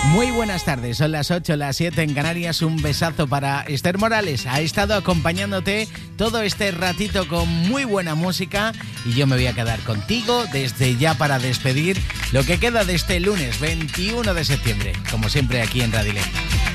Muy buenas tardes, son las 8, las 7 en Canarias. Un besazo para Esther Morales. Ha estado acompañándote todo este ratito con muy buena música y yo me voy a quedar contigo desde ya para despedir lo que queda de este lunes 21 de septiembre, como siempre aquí en Radile.